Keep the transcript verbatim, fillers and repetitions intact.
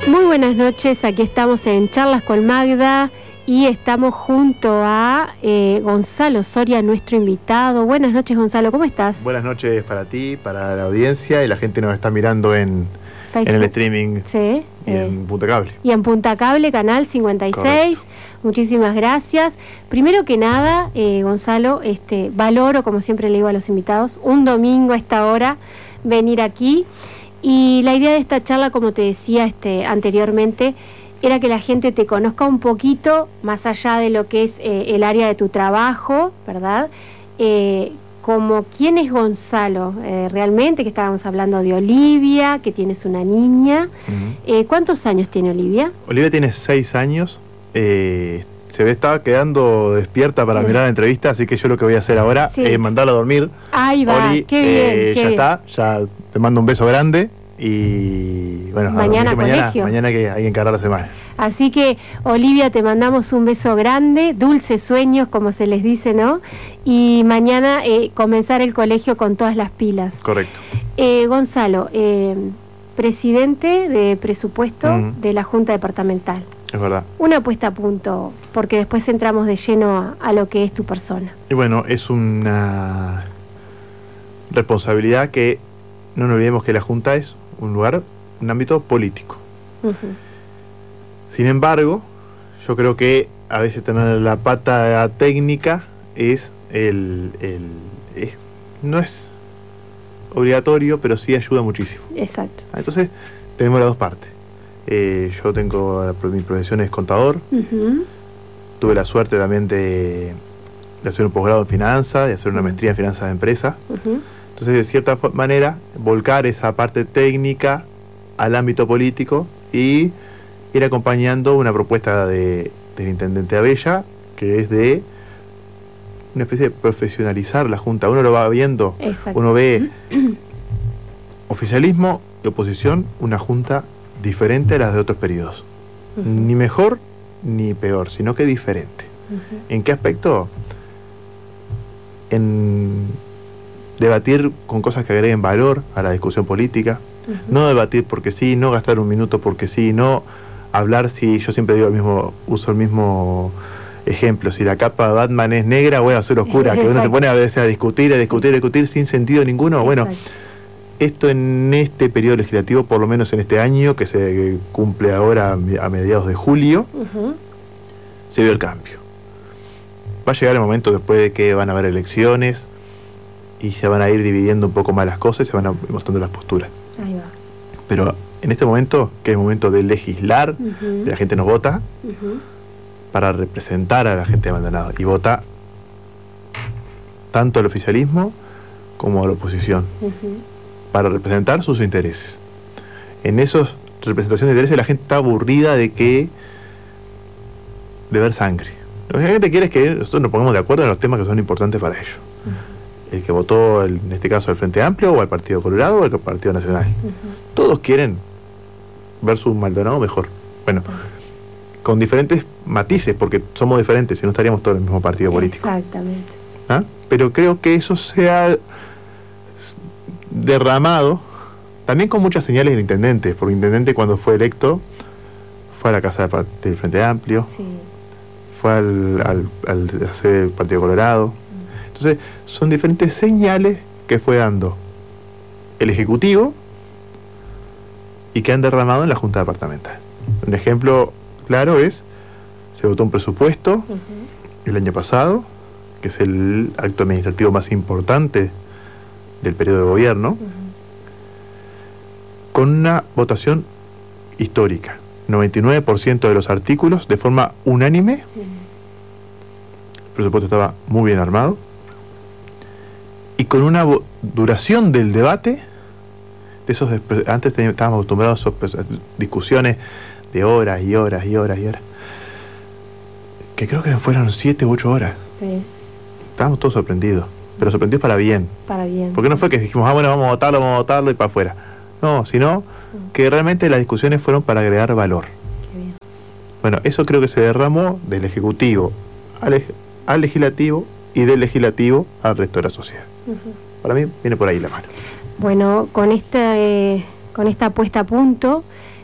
Muy buenas noches, aquí estamos en Charlas con Magda y estamos junto a eh, Gonzalo Soria, nuestro invitado. Buenas noches, Gonzalo, ¿cómo estás? Buenas noches para ti, para la audiencia y la gente nos está mirando en, en el streaming. Sí. Y eh, en Punta Cable. Y en Punta Cable, Canal cincuenta y seis. Correcto. Muchísimas gracias. Primero que nada, eh, Gonzalo, este, valoro, como siempre le digo a los invitados, un domingo a esta hora venir aquí. Y la idea de esta charla, como te decía este, anteriormente, era que la gente te conozca un poquito más allá de lo que es eh, el área de tu trabajo, ¿verdad? Eh, como quién es Gonzalo eh, realmente, que estábamos hablando de Olivia, que tienes una niña. Uh-huh. eh, ¿Cuántos años tiene Olivia? Olivia tiene seis años. Eh, se ve, estaba quedando despierta para sí. mirar la entrevista, así que yo lo que voy a hacer ahora sí. es mandarla a dormir. Ahí va, Oli, qué bien, eh, qué ya bien. está, ya te mando un beso grande y bueno, mañana mañana, colegio. mañana que hay que encarar la semana. Así que, Olivia, te mandamos un beso grande, dulces sueños, como se les dice, ¿no? Y mañana eh, comenzar el colegio con todas las pilas. Correcto. Eh, Gonzalo, eh, presidente de presupuesto uh-huh. de la Junta Departamental. Es verdad. Una puesta a punto, porque después entramos de lleno a, a lo que es tu persona. Y bueno, es una responsabilidad que no nos olvidemos que la Junta es un lugar, un ámbito político. Uh-huh. Sin embargo, yo creo que a veces tener la pata técnica es el, el es, no es obligatorio, pero sí ayuda muchísimo. Exacto. Entonces, tenemos las dos partes. Eh, yo tengo, mi profesión es contador. Uh-huh. Tuve la suerte también de, de hacer un posgrado en finanzas, de hacer una maestría en finanzas de empresa. Uh-huh. Entonces, de cierta manera, volcar esa parte técnica al ámbito político y ir acompañando una propuesta de, del intendente Abella, que es de una especie de profesionalizar la Junta. Uno lo va viendo, exacto. Uno ve oficialismo y oposición, una Junta diferente a las de otros periodos. Uh-huh. Ni mejor ni peor, sino que diferente. Uh-huh. ¿En qué aspecto? En debatir con cosas que agreguen valor a la discusión política. Uh-huh. No debatir porque sí, no gastar un minuto porque sí, no hablar si, yo siempre digo el mismo, uso el mismo ejemplo, si la capa de Batman es negra o es azul oscura, que uno se pone a veces a discutir, a discutir, a discutir sin sentido ninguno. Bueno, exacto. Esto en este periodo legislativo, por lo menos en este año, que se cumple ahora a mediados de julio, uh-huh. se vio el cambio. Va a llegar el momento después de que van a haber elecciones y se van a ir dividiendo un poco más las cosas y se van a ir mostrando las posturas. Ahí va. Pero en este momento, que es el momento de legislar, uh-huh. de la gente nos vota, uh-huh. para representar a la gente de Maldonado, y vota tanto al oficialismo como a la oposición. Uh-huh. Para representar sus intereses. En esas representaciones de intereses la gente está aburrida de que de ver sangre. Lo que la gente quiere es que nosotros nos pongamos de acuerdo en los temas que son importantes para ellos. Uh-huh. El que votó, el, en este caso, al Frente Amplio, o al Partido Colorado, o al Partido Nacional. Uh-huh. Todos quieren ver su Maldonado mejor. Bueno, uh-huh. con diferentes matices, porque somos diferentes, si no estaríamos todos en el mismo partido político. Exactamente. ¿Ah? Pero creo que eso sea derramado también con muchas señales del intendente, porque el intendente cuando fue electo fue a la casa del Frente Amplio, sí. fue al, al, al a sede del Partido Colorado. Mm. Entonces son diferentes señales que fue dando el Ejecutivo y que han derramado en la Junta Departamental. Un ejemplo claro es, se votó un presupuesto uh-huh. el año pasado, que es el acto administrativo más importante del periodo de gobierno, uh-huh. con una votación histórica. noventa y nueve por ciento de los artículos de forma unánime. Uh-huh. El presupuesto estaba muy bien armado. Y con una vo- duración del debate, de esos de, antes teníamos, estábamos acostumbrados a esas discusiones de horas y horas y horas y horas, que creo que fueron siete u ocho horas. Sí. Estábamos todos sorprendidos. Pero sorprendidos para bien. Para bien. Porque no fue que dijimos, ah, bueno, vamos a votarlo, vamos a votarlo y para afuera. No, sino uh-huh. que realmente las discusiones fueron para agregar valor. Qué bien. Bueno, eso creo que se derramó del Ejecutivo al, al Legislativo y del Legislativo al resto de la sociedad. Uh-huh. Para mí viene por ahí la mano. Bueno, con esta, eh, con esta puesta a punto,